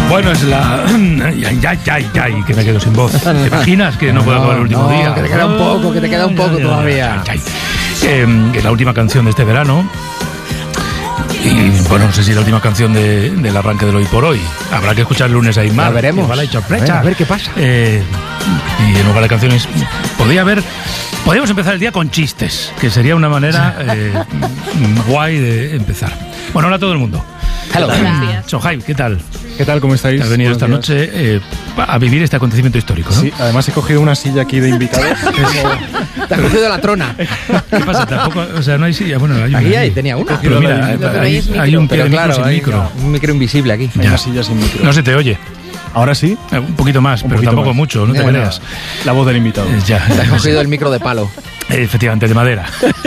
Bueno, es la... Ya, que me quedo sin voz. ¿Te imaginas que no puedo acabar el último día? Que te queda un poco todavía. Es la última canción de este verano. Y bueno, no sé si es la última canción del arranque del Hoy por Hoy. Habrá que escuchar el lunes a Aymar. La veremos. A ver qué pasa. Y en lugar de canciones, podríamos empezar el día con chistes, que sería una manera guay de empezar. Bueno, hola a todo el mundo. Hello. Sohaib, ¿qué tal? ¿Qué tal? ¿Cómo estáis? Has venido esta noche a vivir este acontecimiento histórico, ¿no? Sí, además he cogido una silla aquí de invitado. Te has cogido la trona. ¿Qué pasa? Tampoco, o sea, no hay silla. Bueno, hay aquí tenía una. Pero mira, hay un pie de micro sin micro. Un micro invisible aquí. Hay una silla sin micro. No se te oye. ¿Ahora sí? Un poquito más, pero tampoco mucho, no te creas. La voz del invitado. Te has cogido el micro de palo. Efectivamente, de madera.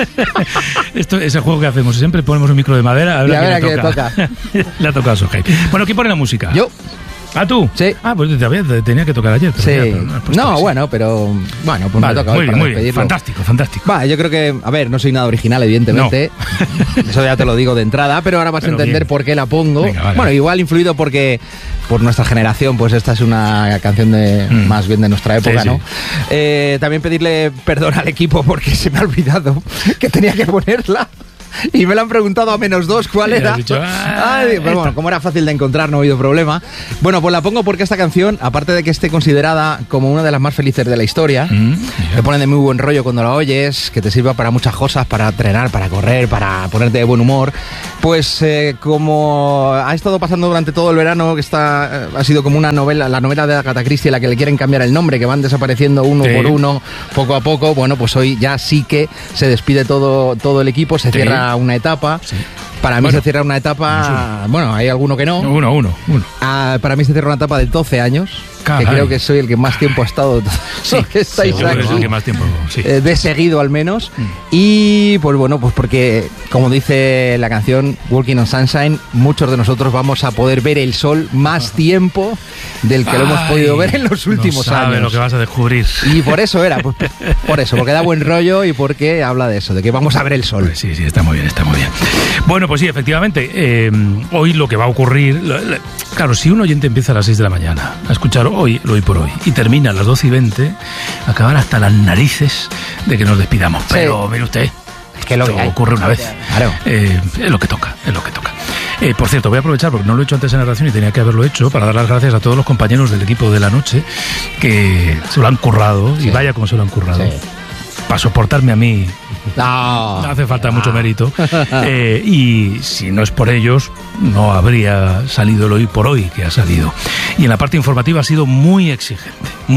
Esto es el juego que hacemos. Siempre ponemos un micro de madera. A ver a quién le toca. Le ha tocado a Sohaib. Bueno, ¿quién pone la música? Yo. ¿Ah, tú? Sí. Ah, pues te tenía que tocar ayer. Pero sí. Ya, pero no, bueno, pero... Bueno, pues vale, me toca hoy para despedirlo. Fantástico. Va, yo creo que... A ver, no soy nada original, evidentemente. No. Eso ya te lo digo de entrada, pero ahora vas a entender por qué la pongo. Venga, vale. Bueno, igual influido porque... Por nuestra generación, pues esta es una canción de más bien de nuestra época, sí, ¿no? Sí. También pedirle perdón al equipo porque se me ha olvidado que tenía que ponerla. Y me lo han preguntado a -2 cuál era. Dicho, pero bueno, como era fácil de encontrar, no ha habido problema. Bueno, pues la pongo porque esta canción, aparte de que esté considerada como una de las más felices de la historia, te pone de muy buen rollo cuando la oyes, que te sirva para muchas cosas, para entrenar, para correr, para ponerte de buen humor. Pues como ha estado pasando durante todo el verano, que ha sido como una novela, la novela de Agatha Christie, a la que le quieren cambiar el nombre, que van desapareciendo uno por uno, poco a poco. Bueno, pues hoy ya sí que se despide todo el equipo, se cierra una etapa. Sí. Para mí se cierra una etapa... Bueno, hay alguno que no. Uno. Para mí se cierra una etapa de 12 años. Que creo que soy el que más tiempo ha estado. Sí, que estáis aquí. Es el que más tiempo, sí. De seguido al menos. Y pues bueno, pues porque, como dice la canción Walking on Sunshine, muchos de nosotros vamos a poder ver el sol más tiempo del que lo hemos podido ver en los últimos años. Lo que vas a descubrir. Y por eso era, pues, por eso, porque da buen rollo y porque habla de eso, de que vamos a ver el sol. Pues sí, está muy bien. Bueno, pues sí, efectivamente, hoy lo que va a ocurrir... Claro, si un oyente empieza a las 6 de la mañana a escuchar hoy por hoy y termina a las 12:20, acabar hasta las narices de que nos despidamos. Sí. Pero mire usted, es que lo que ocurre una vez. Claro. Es lo que toca. Por cierto, voy a aprovechar, porque no lo he hecho antes en la redacción y tenía que haberlo hecho, para dar las gracias a todos los compañeros del equipo de la noche que se lo han currado, y vaya como se lo han currado. Sí. Para soportarme a mí no hace falta mucho mérito. Y si no es por ellos, no habría salido el Hoy por Hoy que ha salido. Y en la parte informativa ha sido muy exigente.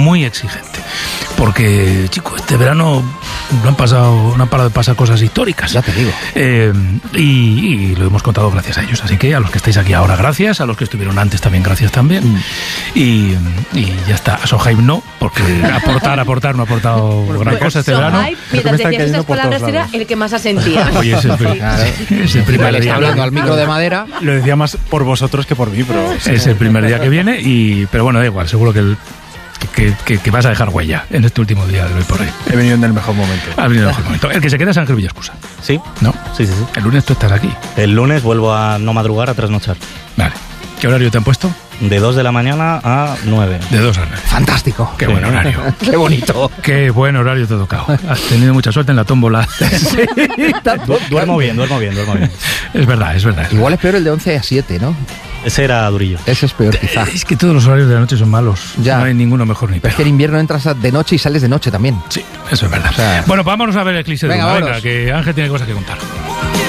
Porque, chicos, este verano no han parado de pasar cosas históricas. Ya te digo. Y lo hemos contado gracias a ellos. Así que a los que estáis aquí ahora, gracias. A los que estuvieron antes también, gracias también. Y ya está. A Sohaib no, porque aportar no ha aportado gran cosa este verano. Mientras decías esas palabras era el que más asentía. Oye, es el primer día. Está hablando al micro de madera. Lo decía más por vosotros que por mí, pero... Es el primer día que viene, pero bueno, da igual, seguro que vas a dejar huella en este último día de Hoy por Hoy. He venido en el mejor momento. Has venido en el mejor momento. El que se queda es Ángel Villascusa. ¿Sí? ¿No? Sí. El lunes tú estás aquí. El lunes vuelvo a no madrugar, a trasnochar. Vale. ¿Qué horario te han puesto? De 2 de la mañana a 9. De 2 a 9. Fantástico. Qué buen horario. Qué bonito. Qué buen horario te ha tocado. Has tenido mucha suerte en la tómbola. Sí, duermo bien. Es verdad. Igual es peor el de 11 a 7, ¿no? Ese era durillo. Ese es peor, quizá. Es que todos los horarios de la noche son malos. Ya. No hay ninguno mejor ni peor. Pero es que en invierno entras de noche y sales de noche también. Sí, eso es verdad. Bueno, vámonos a ver el Eclipse de Luna. Venga, que Ángel tiene cosas que contar.